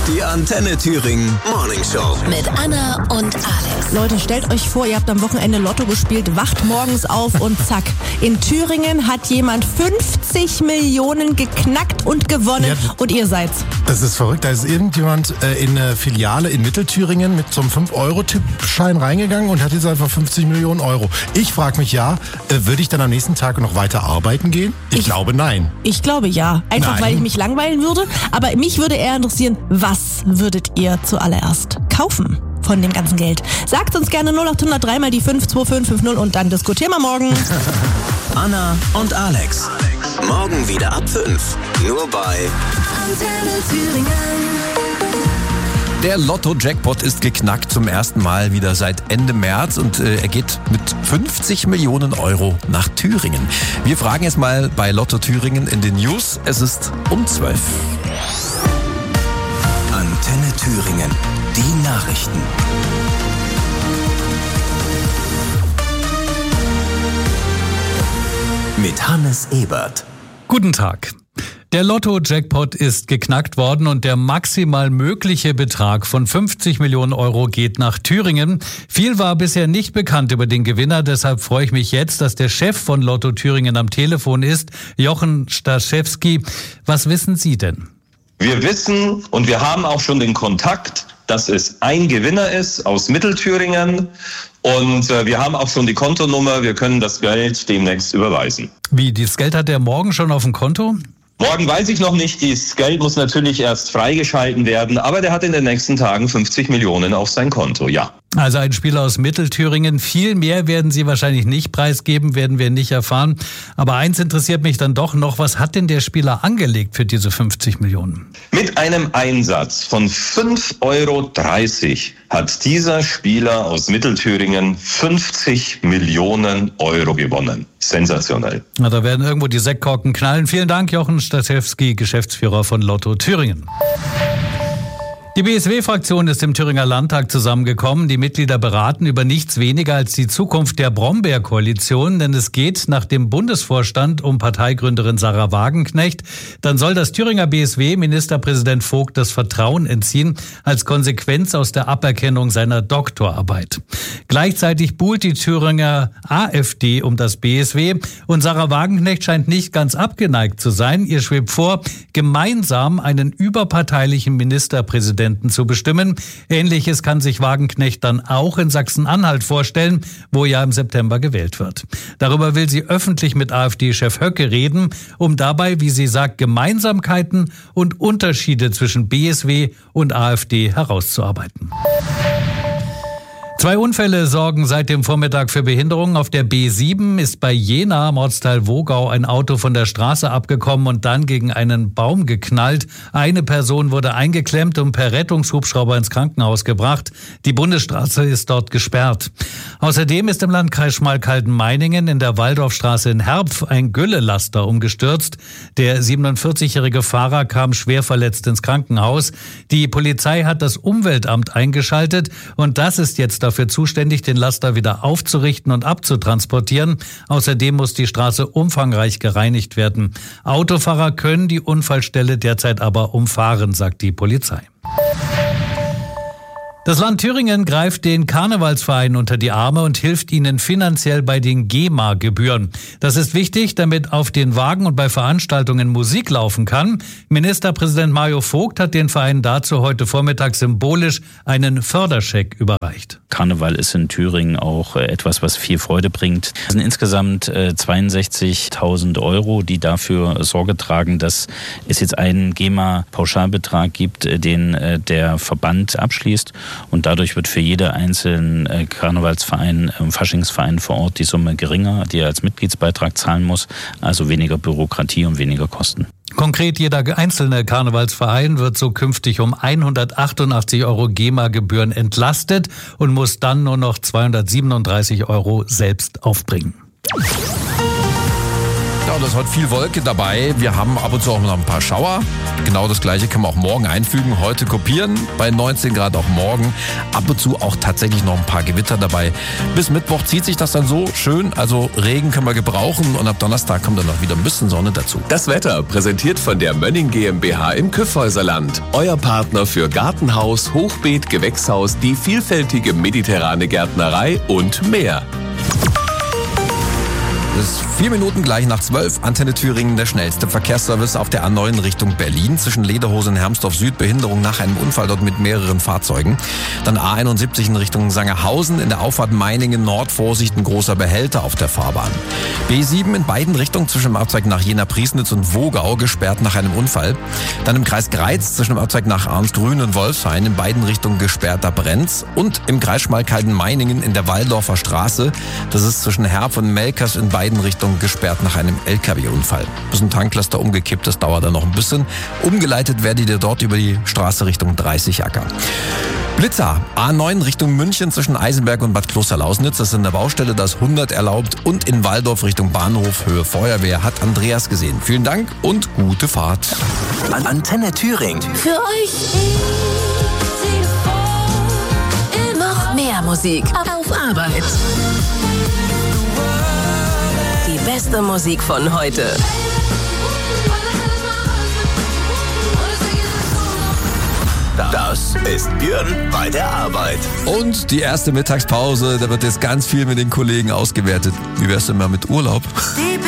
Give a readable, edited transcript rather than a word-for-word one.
Die Antenne Thüringen Morning Show. Mit Anna und Alex. Leute, stellt euch vor, ihr habt am Wochenende Lotto gespielt, wacht morgens auf und zack. In Thüringen hat jemand 50 Millionen geknackt und gewonnen und ihr seid's. Das ist verrückt. Da ist irgendjemand in eine Filiale in Mittelthüringen mit so einem 5-Euro-Tippschein reingegangen und hat jetzt einfach 50 Millionen Euro. Ich frage mich würde ich dann am nächsten Tag noch weiter arbeiten gehen? Ich glaube, nein. Ich glaube, ja. Einfach, Nein. weil ich mich langweilen würde. Aber mich würde eher interessieren, was würdet ihr zuallererst kaufen von dem ganzen Geld? Sagt uns gerne 0803 mal die 52550 und dann diskutieren wir morgen. Anna und Alex. Morgen wieder ab 5. Nur bei Antenne Thüringen. Der Lotto-Jackpot ist geknackt zum ersten Mal wieder seit Ende März und er geht mit 50 Millionen Euro nach Thüringen. Wir fragen jetzt mal bei Lotto Thüringen in den News. Es ist um 12. Antenne Thüringen. Die Nachrichten. Mit Hannes Ebert. Guten Tag. Der Lotto-Jackpot ist geknackt worden und der maximal mögliche Betrag von 50 Millionen Euro geht nach Thüringen. Viel war bisher nicht bekannt über den Gewinner, deshalb freue ich mich jetzt, dass der Chef von Lotto Thüringen am Telefon ist, Jochen Staszewski. Was wissen Sie denn? Wir wissen und wir haben auch schon den Kontakt, dass es ein Gewinner ist aus Mittelthüringen und wir haben auch schon die Kontonummer, wir können das Geld demnächst überweisen. Wie, das Geld hat er morgen schon auf dem Konto? Morgen weiß ich noch nicht, das Geld muss natürlich erst freigeschalten werden, aber der hat in den nächsten Tagen 50 Millionen auf sein Konto, ja. Also ein Spieler aus Mittelthüringen. Viel mehr werden Sie wahrscheinlich nicht preisgeben, werden wir nicht erfahren. Aber eins interessiert mich dann doch noch, was hat denn der Spieler angelegt für diese 50 Millionen? Mit einem Einsatz von 5,30 Euro hat dieser Spieler aus Mittelthüringen 50 Millionen Euro gewonnen. Sensationell. Na, da werden irgendwo die Sektkorken knallen. Vielen Dank, Jochen Staszewski, Geschäftsführer von Lotto Thüringen. Die BSW-Fraktion ist im Thüringer Landtag zusammengekommen. Die Mitglieder beraten über nichts weniger als die Zukunft der Brombeer-Koalition, denn es geht nach dem Bundesvorstand um Parteigründerin Sahra Wagenknecht. Dann soll das Thüringer BSW Ministerpräsident Vogt das Vertrauen entziehen, als Konsequenz aus der Aberkennung seiner Doktorarbeit. Gleichzeitig buhlt die Thüringer AfD um das BSW und Sahra Wagenknecht scheint nicht ganz abgeneigt zu sein. Ihr schwebt vor, gemeinsam einen überparteilichen Ministerpräsidenten zu bestimmen. Ähnliches kann sich Wagenknecht dann auch in Sachsen-Anhalt vorstellen, wo ja im September gewählt wird. Darüber will sie öffentlich mit AfD-Chef Höcke reden, um dabei, wie sie sagt, Gemeinsamkeiten und Unterschiede zwischen BSW und AfD herauszuarbeiten. 2 Unfälle sorgen seit dem Vormittag für Behinderungen. Auf der B7 ist bei Jena am Ortsteil Wogau ein Auto von der Straße abgekommen und dann gegen einen Baum geknallt. Eine Person wurde eingeklemmt und per Rettungshubschrauber ins Krankenhaus gebracht. Die Bundesstraße ist dort gesperrt. Außerdem ist im Landkreis Schmalkalden-Meiningen in der Waldorfstraße in Herpf ein Güllelaster umgestürzt. Der 47-jährige Fahrer kam schwer verletzt ins Krankenhaus. Die Polizei hat das Umweltamt eingeschaltet und das ist jetzt dafür zuständig, den Laster wieder aufzurichten und abzutransportieren. Außerdem muss die Straße umfangreich gereinigt werden. Autofahrer können die Unfallstelle derzeit aber umfahren, sagt die Polizei. Das Land Thüringen greift den Karnevalsvereinen unter die Arme und hilft ihnen finanziell bei den GEMA-Gebühren. Das ist wichtig, damit auf den Wagen und bei Veranstaltungen Musik laufen kann. Ministerpräsident Mario Vogt hat den Vereinen dazu heute Vormittag symbolisch einen Förderscheck überreicht. Karneval ist in Thüringen auch etwas, was viel Freude bringt. Es sind insgesamt 62.000 Euro, die dafür Sorge tragen, dass es jetzt einen GEMA-Pauschalbetrag gibt, den der Verband abschließt. Und dadurch wird für jede einzelnen Karnevalsverein, Faschingsverein vor Ort die Summe geringer, die er als Mitgliedsbeitrag zahlen muss. Also weniger Bürokratie und weniger Kosten. Konkret, jeder einzelne Karnevalsverein wird so künftig um 188 Euro GEMA-Gebühren entlastet und muss dann nur noch 237 Euro selbst aufbringen. und es ist heute viel Wolke dabei. Wir haben ab und zu auch noch ein paar Schauer. Genau das gleiche können wir auch morgen einfügen. Heute kopieren, bei 19 Grad auch morgen. Ab und zu auch tatsächlich noch ein paar Gewitter dabei. Bis Mittwoch zieht sich das dann so schön. Also Regen können wir gebrauchen und ab Donnerstag kommt dann noch wieder ein bisschen Sonne dazu. Das Wetter präsentiert von der Mönning GmbH im Kyffhäuserland. Euer Partner für Gartenhaus, Hochbeet, Gewächshaus, die vielfältige mediterrane Gärtnerei und mehr. Es ist 4 Minuten gleich nach 12. Antenne Thüringen, der schnellste Verkehrsservice auf der A9 Richtung Berlin. Zwischen Lederhose und Hermsdorf Süd, Behinderung nach einem Unfall dort mit mehreren Fahrzeugen. Dann A71 in Richtung Sangerhausen. In der Auffahrt Meiningen Nord, Vorsicht, ein großer Behälter auf der Fahrbahn. B7 in beiden Richtungen zwischen dem Abzweig nach Jena-Priesnitz und Wogau gesperrt nach einem Unfall. Dann im Kreis Greiz zwischen dem Abzweig nach Arnsgrün und Wolfshain in beiden Richtungen gesperrt, da brennt's. Und im Kreis Schmalkalden-Meiningen in der Walldorfer Straße. Das ist zwischen Herb und Melkers in beiden Richtungen gesperrt nach einem LKW-Unfall. Bis ein Tanklaster umgekippt, das dauert dann noch ein bisschen. Umgeleitet werdet ihr dort über die Straße Richtung 30 Acker. Blitzer, A9 Richtung München zwischen Eisenberg und Bad Klosterlausnitz. Das ist in der Baustelle, das 100 erlaubt. Und in Walldorf Richtung Bahnhof, Höhe Feuerwehr, hat Andreas gesehen. Vielen Dank und gute Fahrt. Antenne Thüringen. Für euch noch mehr Musik auf Arbeit. Die beste Musik von heute. Das ist Björn bei der Arbeit. Und die erste Mittagspause, da wird jetzt ganz viel mit den Kollegen ausgewertet. Wie wär's denn mal mit Urlaub?